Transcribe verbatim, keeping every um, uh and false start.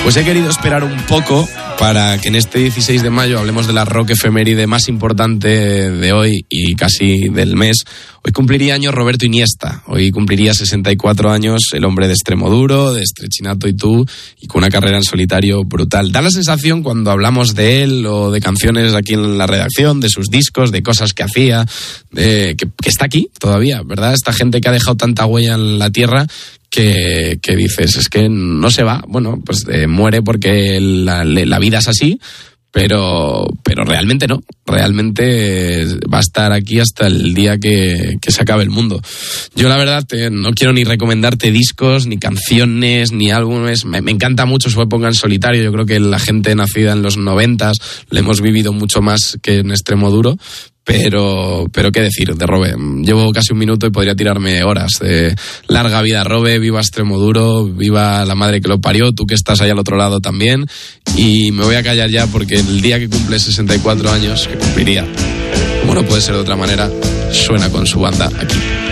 Pues he querido esperar un poco para que en este dieciséis de mayo hablemos de la rock efeméride más importante de hoy y casi del mes. Hoy cumpliría años Roberto Iniesta, hoy cumpliría sesenta y cuatro años el hombre de Extremoduro, de Estrechinato y tú, y con una carrera en solitario brutal. Da la sensación cuando hablamos de él o de canciones aquí en la redacción, de sus discos, de cosas que hacía, de, que, que está aquí todavía, ¿verdad? Esta gente que ha dejado tanta huella en la tierra que, que dices, es que no se va, bueno, pues eh, muere porque la, la vida es así, pero pero realmente no, realmente va a estar aquí hasta el día que, que se acabe el mundo. Yo la verdad te, no quiero ni recomendarte discos, ni canciones, ni álbumes, me, me encanta mucho su época en solitario, yo creo que la gente nacida en los noventas lo hemos vivido mucho más que en Extremoduro. Pero, pero qué decir de Robe. Llevo casi un minuto y podría tirarme horas. De larga vida Robe, viva Extremoduro, viva la madre que lo parió, tú que estás ahí al otro lado también. Y me voy a callar ya porque el día que cumple sesenta y cuatro años, que cumpliría, como no puede ser de otra manera, suena con su banda aquí.